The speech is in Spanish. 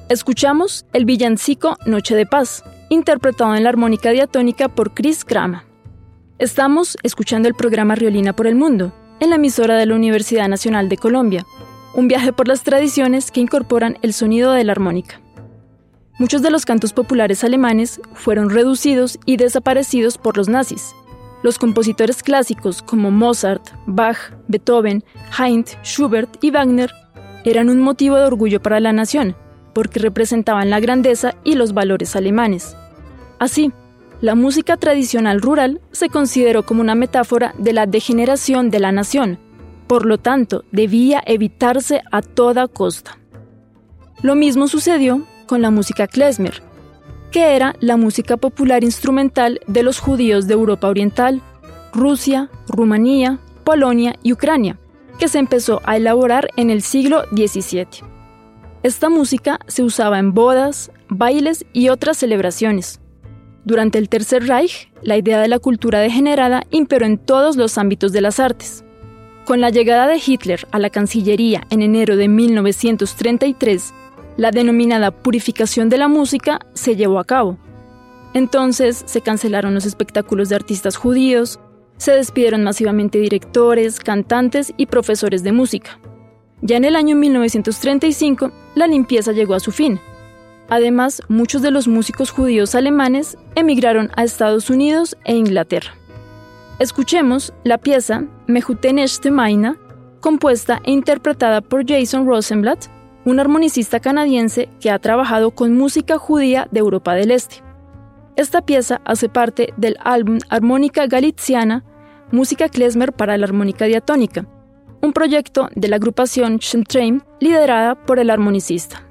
Escuchamos el villancico Noche de Paz, interpretado en la armónica diatónica por Chris Krama. Estamos escuchando el programa Riolina por el Mundo, en la emisora de la Universidad Nacional de Colombia, un viaje por las tradiciones que incorporan el sonido de la armónica. Muchos de los cantos populares alemanes fueron reducidos y desaparecidos por los nazis. Los compositores clásicos como Mozart, Bach, Beethoven, Haydn, Schubert y Wagner eran un motivo de orgullo para la nación, porque representaban la grandeza y los valores alemanes. Así, la música tradicional rural se consideró como una metáfora de la degeneración de la nación, por lo tanto, debía evitarse a toda costa. Lo mismo sucedió con la música klezmer, que era la música popular instrumental de los judíos de Europa Oriental, Rusia, Rumanía, Polonia y Ucrania, que se empezó a elaborar en el siglo XVII. Esta música se usaba en bodas, bailes y otras celebraciones. Durante el Tercer Reich, la idea de la cultura degenerada imperó en todos los ámbitos de las artes. Con la llegada de Hitler a la Cancillería en enero de 1933, la denominada purificación de la música se llevó a cabo. Entonces se cancelaron los espectáculos de artistas judíos, se despidieron masivamente directores, cantantes y profesores de música. Ya en el año 1935, la limpieza llegó a su fin. Además, muchos de los músicos judíos alemanes emigraron a Estados Unidos e Inglaterra. Escuchemos la pieza Mechutenechte Maina, compuesta e interpretada por Jason Rosenblatt, un armonicista canadiense que ha trabajado con música judía de Europa del Este. Esta pieza hace parte del álbum Armónica Galiziana, música klezmer para la armónica diatónica, un proyecto de la agrupación Schentreim liderada por el armonicista.